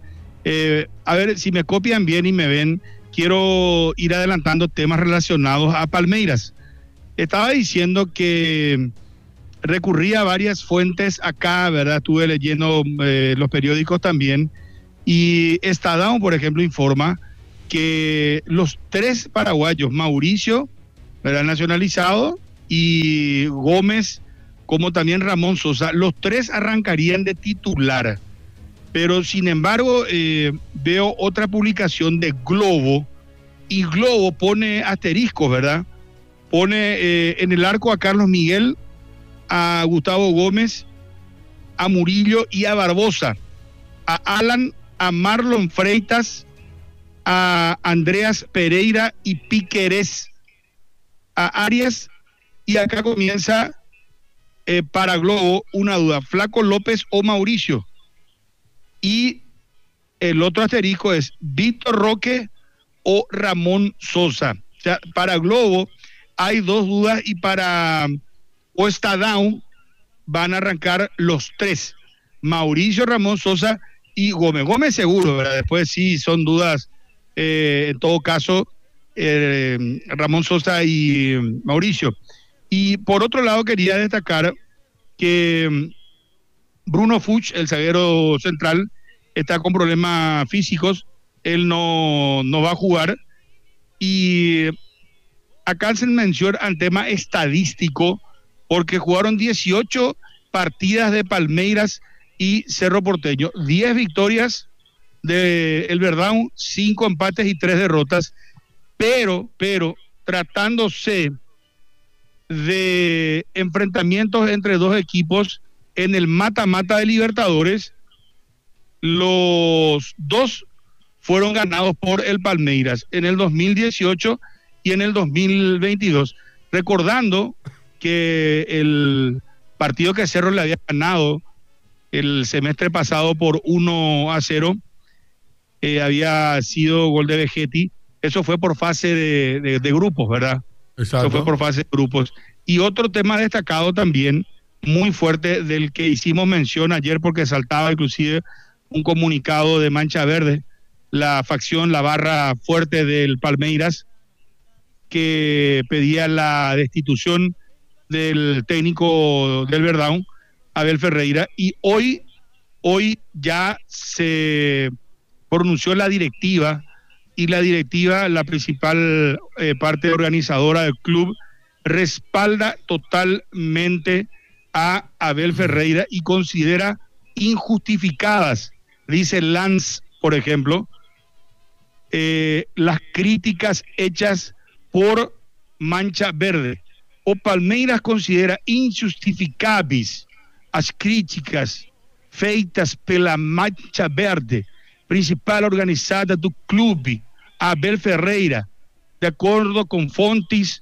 A ver, si me copian bien y me ven, quiero ir adelantando temas relacionados a Palmeiras. Estaba diciendo que recurría a varias fuentes acá, ¿verdad? Estuve leyendo los periódicos también. Y Estadão, por ejemplo, informa que los 3 paraguayos, Mauricio, ¿verdad?, nacionalizado, y Gómez, como también Ramón Sosa, los 3 arrancarían de titular. Pero sin embargo, veo otra publicación de Globo, y Globo pone asteriscos, ¿verdad? Pone en el arco a Carlos Miguel, a Gustavo Gómez, a Murillo y a Barbosa, a Alan, a Marlon Freitas, a Andreas Pereira y Piquerés, a Arias, y acá comienza para Globo una duda: Flaco López o Mauricio. Y el otro asterisco es Víctor Roque o Ramón Sosa. O sea, para Globo hay 2 dudas, y para Estadão van a arrancar los 3: Mauricio, Ramón Sosa y Gómez. Gómez seguro, ¿verdad? Después sí son dudas, en todo caso, Ramón Sosa y Mauricio. Y por otro lado quería destacar que Bruno Fuchs, el zaguero central, está con problemas físicos, él no va a jugar. Y acá hacen mención al tema estadístico, porque jugaron 18 partidas de Palmeiras y Cerro Porteño, 10 victorias de El Verdão, 5 empates y 3 derrotas, pero tratándose de enfrentamientos entre 2 equipos en el mata-mata de Libertadores, los 2 fueron ganados por el Palmeiras en el 2018 y en el 2022. Recordando que el partido que Cerro le había ganado el semestre pasado por 1-0 había sido gol de Vegetti. Eso fue por fase de grupos, ¿verdad? Exacto. Eso fue por fase de grupos. Y otro tema destacado también, muy fuerte, del que hicimos mención ayer porque saltaba inclusive un comunicado de Mancha Verde, la facción, la barra fuerte del Palmeiras, que pedía la destitución del técnico del Verdão, Abel Ferreira, y hoy ya se pronunció la directiva, y la directiva, la principal parte organizadora del club, respalda totalmente a Abel Ferreira y considera injustificadas, dice Lance, por ejemplo, las críticas hechas por Mancha Verde. O Palmeiras considera injustificables as críticas feitas pela Mancha Verde, principal organizada do clube, Abel Ferreira, de acordo com fontes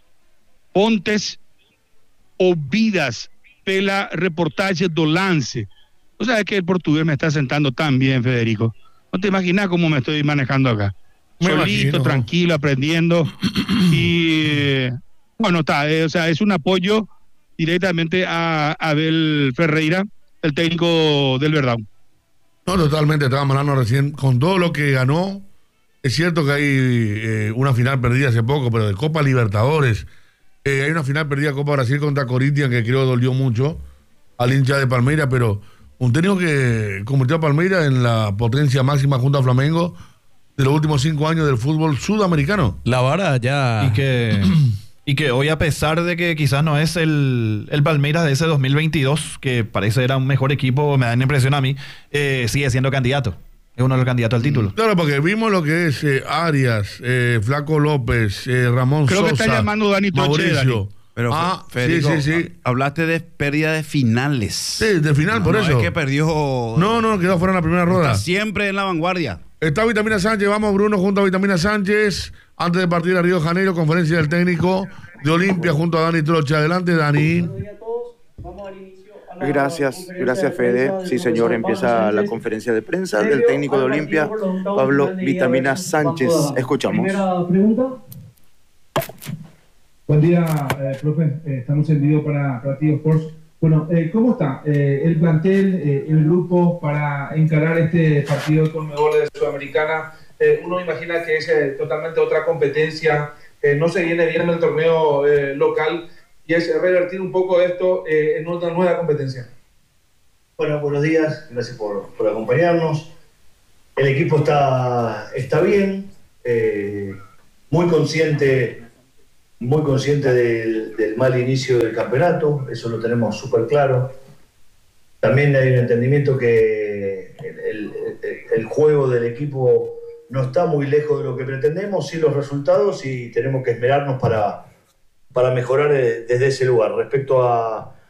ouvidas pela reportaje do Lance. O sea, es que el portugués me está sentando tan bien, Federico. No te imaginas cómo me estoy manejando acá. Solito, tranquilo, aprendiendo. Y bueno, está. O sea, es un apoyo directamente a Abel Ferreira, el técnico del Verdão. No, totalmente. Estábamos hablando recién con todo lo que ganó. Es cierto que hay una final perdida hace poco, pero de Copa Libertadores. Hay una final perdida de Copa Brasil contra Corinthians que creo dolió mucho al hincha de Palmeiras, pero un técnico que convirtió a Palmeiras en la potencia máxima junto a Flamengo de los últimos 5 años del fútbol sudamericano. La vara ya. Y que hoy, a pesar de que quizás no es el Palmeiras de ese 2022, que parece era un mejor equipo, me da la impresión a mí, sigue siendo candidato. Es uno de los candidatos al título. Claro, porque vimos lo que es Arias, Flaco López, Ramón Creo Sosa. Creo que está llamando Dani Toche, Mauricio. Pero Federico, sí. Hablaste de pérdida de finales. Sí, de final, por eso. No es que perdió. No, quedó fuera en la primera rueda. Está siempre en la vanguardia. Está Vitamina Sánchez, vamos Bruno junto a Vitamina Sánchez. Antes de partir a Río de Janeiro, conferencia del técnico de Olimpia junto a Dani Troche. Adelante, Dani. Gracias Fede. Sí, señor, empieza la conferencia de prensa del técnico de Olimpia, Pablo Vitamina Sánchez. Escuchamos. Primera pregunta. Buen día, profe. Estamos en vivo para Tío Sports. Bueno, ¿cómo está el plantel, el grupo para encarar este partido con Conmebol de Sudamericana? Uno imagina que es totalmente otra competencia, no se viene bien en el torneo local, y es revertir un poco esto en una nueva competencia. Bueno, buenos días, gracias por acompañarnos. El equipo está bien, muy consciente del mal inicio del campeonato, eso lo tenemos súper claro. También hay un entendimiento que el juego del equipo no está muy lejos de lo que pretendemos, sí los resultados, y tenemos que esmerarnos para mejorar desde ese lugar. Respecto a